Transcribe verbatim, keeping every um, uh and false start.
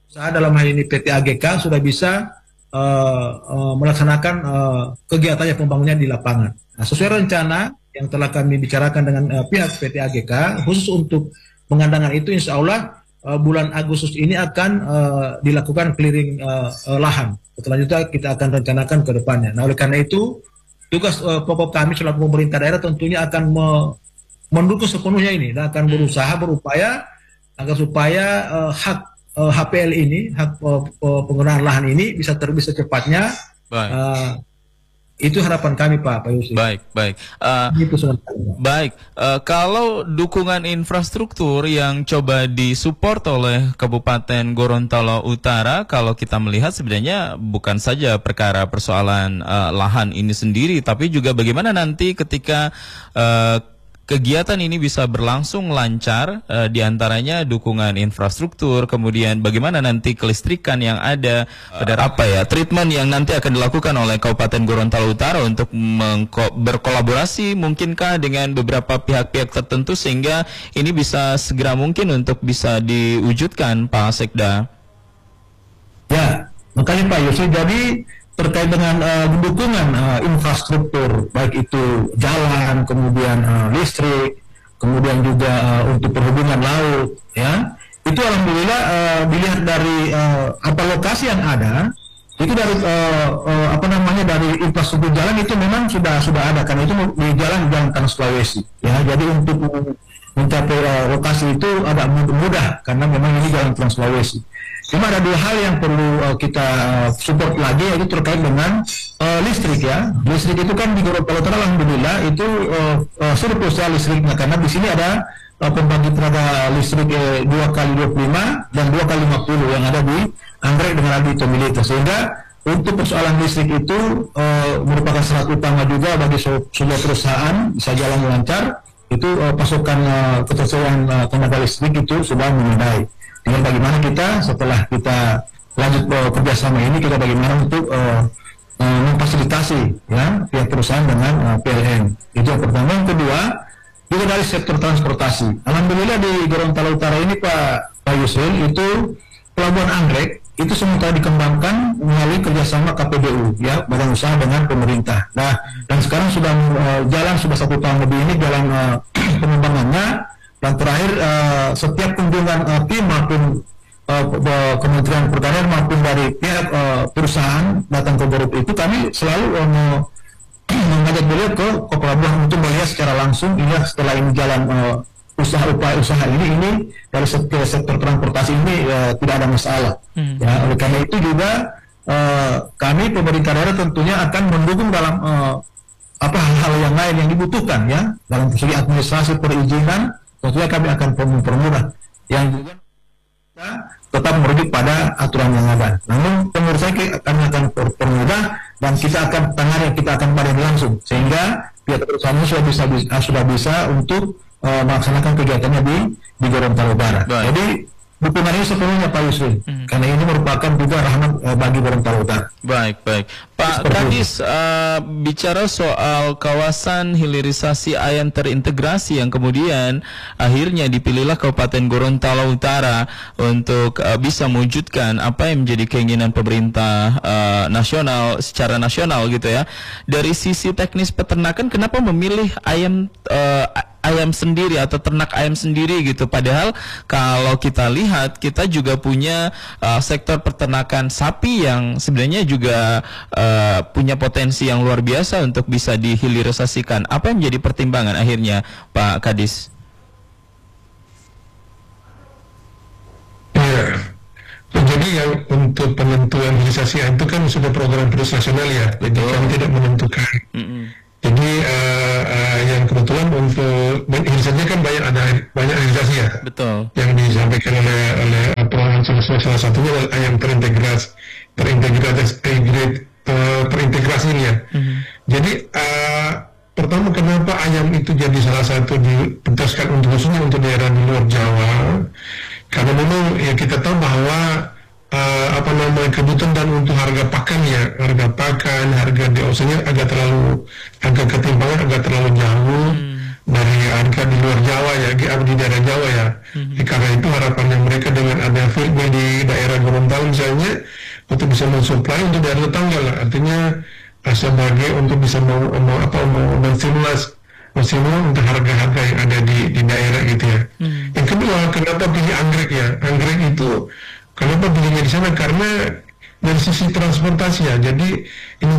usaha dalam hal ini P T A G K sudah bisa uh, uh, melaksanakan uh, kegiatannya pembangunan di lapangan. Nah, sesuai rencana yang telah kami bicarakan dengan uh, pihak P T A G K, khusus untuk pengandangan itu, insya Allah uh, bulan Agustus ini akan uh, dilakukan clearing uh, uh, lahan. Selanjutnya kita akan rencanakan ke depannya. Nah, oleh karena itu, tugas uh, pokok kami selaku pemerintah daerah tentunya akan me mendukung sepenuhnya ini dan akan berusaha berupaya agar supaya uh, hak uh, H P L ini, hak uh, penggunaan lahan ini bisa terbit secepatnya. Baik. Uh, itu harapan kami, Pak Pak Yusuf. Baik, baik. Uh, itu baik. Uh, kalau dukungan infrastruktur yang coba disupport oleh Kabupaten Gorontalo Utara, kalau kita melihat sebenarnya bukan saja perkara persoalan uh, lahan ini sendiri, tapi juga bagaimana nanti ketika uh, kegiatan ini bisa berlangsung lancar, uh, diantaranya dukungan infrastruktur, kemudian bagaimana nanti kelistrikan yang ada, pada uh, apa ya, treatment yang nanti akan dilakukan oleh Kabupaten Gorontalo Utara untuk berkolaborasi mungkinkah dengan beberapa pihak-pihak tertentu sehingga ini bisa segera mungkin untuk bisa diwujudkan, Pak Sekda. Ya, makanya Pak Yusuf, jadi terkait dengan uh, dukungan uh, infrastruktur, baik itu jalan, kemudian uh, listrik, kemudian juga uh, untuk perhubungan laut, ya, itu alhamdulillah uh, dilihat dari uh, apa lokasi yang ada, itu dari uh, uh, apa namanya dari infrastruktur jalan itu memang sudah sudah ada, karena itu di jalan jalan Trans Sulawesi, ya, jadi untuk mencapai uh, lokasi itu agak mudah karena memang ini jalan Trans Sulawesi. Cuma ada dua hal yang perlu uh, kita uh, support lagi, yaitu terkait dengan uh, listrik, ya. Listrik itu kan di Gorontalo Utara alhamdulillah itu uh, uh, surplus ya listriknya, karena di sini ada uh, pembangkit tenaga listrik eh, dua kali dua puluh lima dan dua kali lima puluh yang ada di Anggrek dengan Adi Militer, sehingga untuk persoalan listrik itu uh, merupakan syarat utama juga bagi sebuah perusahaan bisa jalan lancar. Itu uh, pasokan uh, ketersediaan uh, tenaga listrik itu sudah memadai. Tinggal bagaimana kita setelah kita lanjut uh, kerjasama ini, kita bagaimana untuk uh, uh, memfasilitasi, ya, pihak perusahaan dengan uh, P L N. Itu yang pertama. Yang kedua, juga dari sektor transportasi. Alhamdulillah di Gorontalo Utara ini Pak Pak Yusril, itu Pelabuhan Anggrek itu sementara dikembangkan melalui kerjasama K P B U, ya, badan usaha dengan pemerintah. Nah, dan sekarang sudah uh, jalan sudah satu tahun lebih ini jalan uh, pengembangannya. Dan terakhir uh, setiap kunjungan uh, tim maupun uh, Kementerian Pertanian maupun dari pihak uh, perusahaan datang ke Garut itu, kami selalu uh, mengajak beliau ke, ke pelabuhan untuk melihat secara langsung, ini setelah ini jalan uh, usaha upaya usaha ini ini dari sektor, sektor transportasi ini uh, tidak ada masalah. Hmm. Ya, oleh karena itu juga uh, kami pemerintah daerah tentunya akan mendukung dalam uh, apa hal-hal yang lain yang dibutuhkan, ya, dalam segi administrasi perizinan. Tentunya kami akan mempermudah yang juga kita tetap merujuk pada aturan yang ada. Namun menurut saya kami akan permudah dan kita akan tangani, kita akan pada langsung sehingga pihak perusahaan sudah bisa, bisa sudah bisa untuk uh, melaksanakan kegiatannya di di Gorontalo Utara. Baik. Jadi dukungan ini sepenuhnya Pak Yusril, hmm. karena ini merupakan juga rahmat uh, bagi Gorontalo Utara. Baik, baik. Pak Kadis, uh, bicara soal kawasan hilirisasi ayam terintegrasi yang kemudian akhirnya dipilihlah Kabupaten Gorontalo Utara untuk uh, bisa mewujudkan apa yang menjadi keinginan pemerintah uh, nasional secara nasional gitu ya. Dari sisi teknis peternakan, kenapa memilih ayam uh, ayam sendiri atau ternak ayam sendiri gitu, padahal kalau kita lihat kita juga punya uh, sektor peternakan sapi yang sebenarnya juga uh, punya potensi yang luar biasa untuk bisa dihilirisasikan. Apa yang menjadi pertimbangan akhirnya Pak Kadis? Ya, jadi yang untuk penentuan hilirisasi itu kan sudah program prioritas nasional, ya, jadi oh. kami tidak menentukan. Mm-hmm. Jadi uh, uh, yang kebetulan untuk hilirisasinya kan banyak ada banyak hilirisasi, ya. Betul. Yang disampaikan oleh oleh perorangan salah, salah satunya adalah ayam terintegrasi terintegrasi uh, terintegrasinya. Mm-hmm. Jadi uh, pertama, kenapa ayam itu jadi salah satu dipentaskan untuk khususnya untuk daerah di luar Jawa? Karena memang ya kita tahu bahwa Uh, apa namanya kebutuhan dan untuk harga pakan, ya, harga pakan, harga D O C-nya agak terlalu, harga ketimpangan agak terlalu jauh hmm. dari harga di luar Jawa, ya, di daerah Jawa, ya. Hmm. Karena itu harapannya mereka dengan ada field di daerah Gorontalo bisa mensuplai untuk daerah tetangga lah. Artinya uh, sebagai untuk bisa mau, mau apa mau menstimulus menstimulus untuk harga-harga yang ada di di daerah gitu ya. Hmm. Yang kedua, kenapa pilih anggrek ya? Anggrek itu kenapa pilihnya di sana? Karena dari sisi transportasi ya. Jadi ini